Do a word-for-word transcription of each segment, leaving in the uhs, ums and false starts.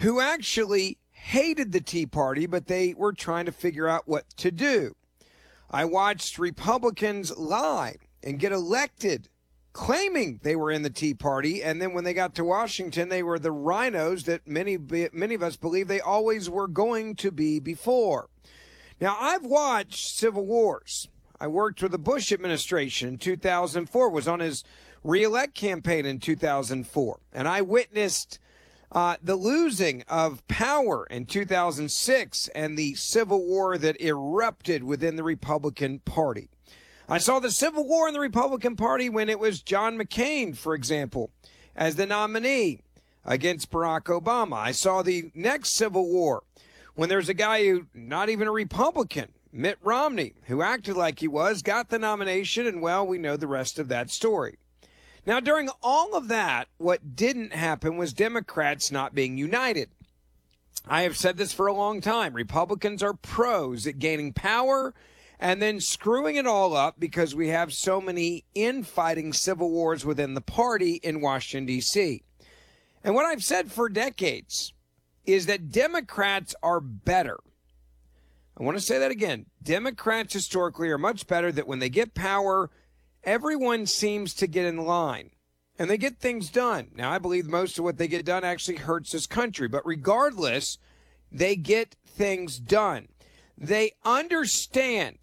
who actually hated the Tea Party, but they were trying to figure out what to do. I watched Republicans lie and get elected claiming they were in the Tea Party, and then when they got to Washington, they were the rhinos that many many of us believe they always were going to be before. Now, I've watched civil wars. I worked with the Bush administration in two thousand four, was on his re-elect campaign in two thousand four, and I witnessed uh, the losing of power in two thousand six and the civil war that erupted within the Republican Party. I saw the Civil War in the Republican Party when it was John McCain, for example, as the nominee against Barack Obama. I saw the next Civil War when there's a guy who, not even a Republican, Mitt Romney, who acted like he was, got the nomination, and, well, we know the rest of that story. Now, during all of that, what didn't happen was Democrats not being united. I have said this for a long time. Republicans are pros at gaining power and then screwing it all up because we have so many infighting civil wars within the party in Washington, D C. And what I've said for decades is that Democrats are better. I want to say that again. Democrats historically are much better that when they get power, everyone seems to get in line and they get things done. Now, I believe most of what they get done actually hurts this country, but regardless, they get things done. They understand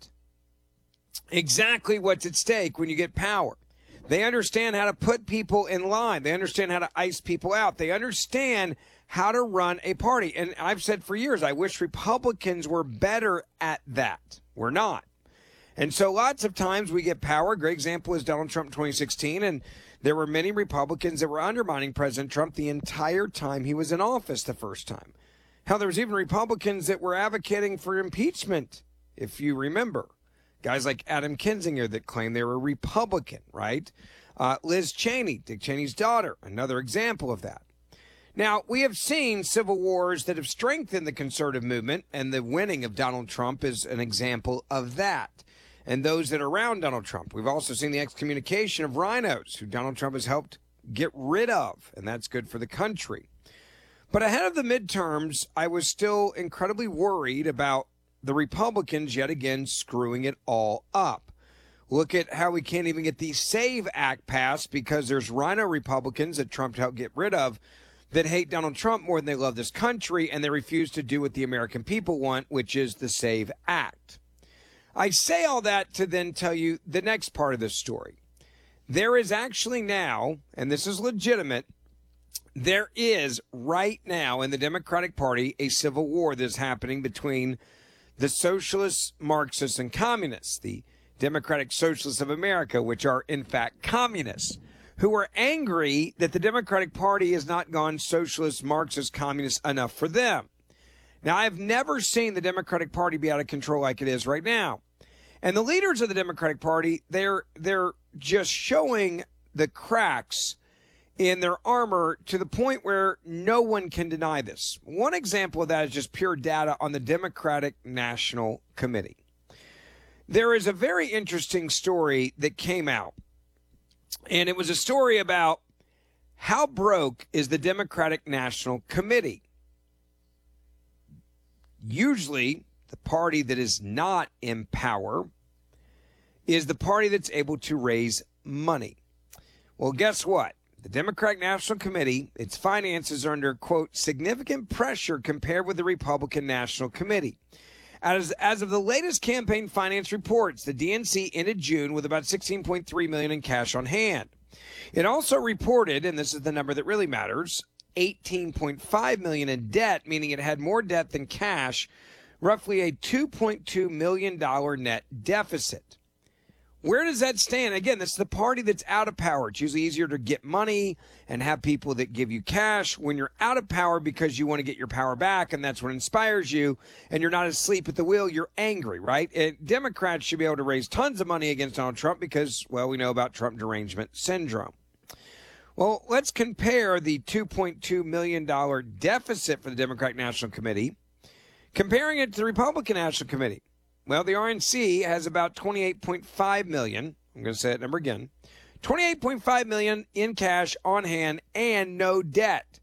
exactly what's at stake when you get power. They understand how to put people in line. They understand how to ice people out. They understand how to run a party. And I've said for years, I wish Republicans were better at that. We're not. And so lots of times we get power. A great example is Donald Trump in twenty sixteen. And there were many Republicans that were undermining President Trump the entire time he was in office the first time. Hell, there was even Republicans that were advocating for impeachment, if you remember. Guys like Adam Kinzinger that claimed they were Republican, right? Uh, Liz Cheney, Dick Cheney's daughter, another example of that. Now, we have seen civil wars that have strengthened the conservative movement, and the winning of Donald Trump is an example of that. And those that are around Donald Trump. We've also seen the excommunication of rhinos, who Donald Trump has helped get rid of, and that's good for the country. But ahead of the midterms, I was still incredibly worried about the Republicans yet again screwing it all up. Look at how we can't even get the SAVE Act passed because there's rhino Republicans that Trump helped get rid of that hate Donald Trump more than they love this country, and they refuse to do what the American people want, which is the SAVE Act. I say all that to then tell you the next part of this story. There is actually now, and this is legitimate, there is right now in the Democratic Party a civil war that's happening between the socialists, Marxists, and communists, the Democratic Socialists of America, which are in fact communists, who are angry that the Democratic Party has not gone socialist, Marxist, communist enough for them. Now, I've never seen the Democratic Party be out of control like it is right now. And the leaders of the Democratic Party, they're they're just showing the cracks in their armor to the point where no one can deny this. One example of that is just pure data on the Democratic National Committee. There is a very interesting story that came out, and it was a story about how broke is the Democratic National Committee. Usually, the party that is not in power is the party that's able to raise money. Well, guess what? The Democratic National Committee, its finances are under, quote, significant pressure compared with the Republican National Committee. As, as of the latest campaign finance reports, the D N C ended June with about sixteen point three million dollars in cash on hand. It also reported, and this is the number that really matters, eighteen point five million dollars in debt, meaning it had more debt than cash, roughly a two point two million dollars net deficit. Where does that stand? Again, this is the party that's out of power. It's usually easier to get money and have people that give you cash when you're out of power because you want to get your power back, and that's what inspires you, and you're not asleep at the wheel. You're angry, right? And Democrats should be able to raise tons of money against Donald Trump because, well, we know about Trump derangement syndrome. Well, let's compare the two point two million dollars deficit for the Democratic National Committee, comparing it to the Republican National Committee. Well, the R N C has about twenty-eight point five million dollars. I'm going to say that number again. twenty-eight point five million dollars in cash on hand and no debt.